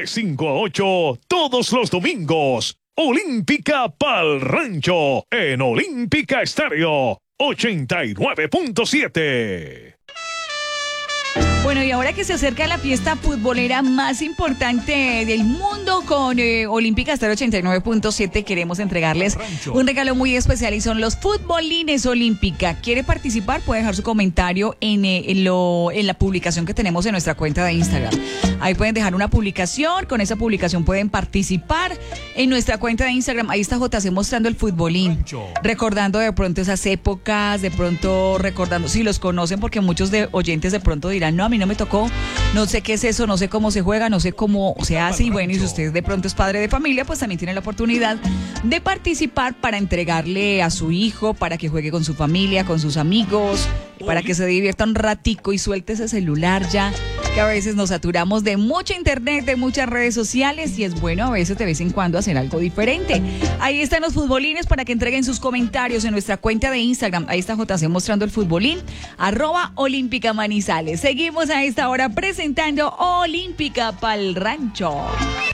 de 5 a 8 todos los domingos. Olímpica Pal Rancho en Olímpica Estéreo 89.7. Bueno, y ahora que se acerca la fiesta futbolera más importante del mundo con Olímpica Estéreo 89.7, queremos entregarles un regalo muy especial y son los futbolines Olímpica. ¿Quiere participar? Puede dejar su comentario en la publicación que tenemos en nuestra cuenta de Instagram. Ahí pueden dejar una publicación, con esa publicación pueden participar en nuestra cuenta de Instagram. Ahí está JC mostrando el futbolín, recordando de pronto esas épocas, de pronto recordando, si los conocen, porque muchos de oyentes de pronto dirán, no, a mí no me tocó, no sé qué es eso, no sé cómo se juega, no sé cómo se hace. Y bueno, y si usted de pronto es padre de familia, pues también tiene la oportunidad de participar para entregarle a su hijo, para que juegue con su familia, con sus amigos, para que se divierta un ratico y suelte ese celular ya, que a veces nos saturamos de mucho internet, de muchas redes sociales, y es bueno a veces de vez en cuando hacer algo diferente. Ahí están los futbolines para que entreguen sus comentarios en nuestra cuenta de Instagram. Ahí está JC mostrando el futbolín, @Olímpica Manizales. Seguimos a esta hora presentando Olímpica Pal Rancho.